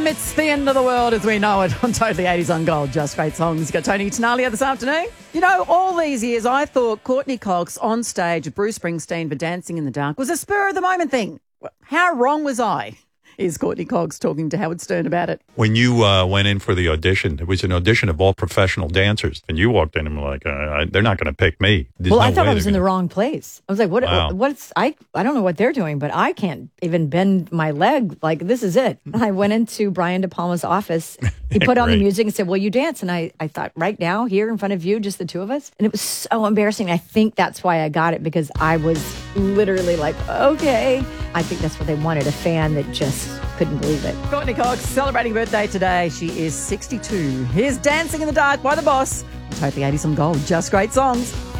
It's the end of the world as we know it on Totally 80s on Gold. Just great songs. You got Tony Tenalia this afternoon. You know, all these years I thought Courtney Cox on stage with Bruce Springsteen for Dancing in the Dark was a spur-of-the-moment thing. How wrong was I? Is Courtney Cox talking to Howard Stern about it. When you went in for the audition, it was an audition of all professional dancers, and you walked in and were like, they're not going to pick me. Well, I thought I was in the wrong place. I was like, what's, I don't know what they're doing, but I can't even bend my leg. Like, this is it. I went into Brian De Palma's office. He put on the music and said, will you dance? And I thought, right now, here in front of you, just the two of us? And it was so embarrassing. I think that's why I got it, because I was literally like, okay. I think that's what they wanted, a fan that just couldn't believe it. Courtney Cox celebrating birthday today. She is 62. Here's Dancing in the Dark by The Boss. Totally 80s on Gold. Just great songs.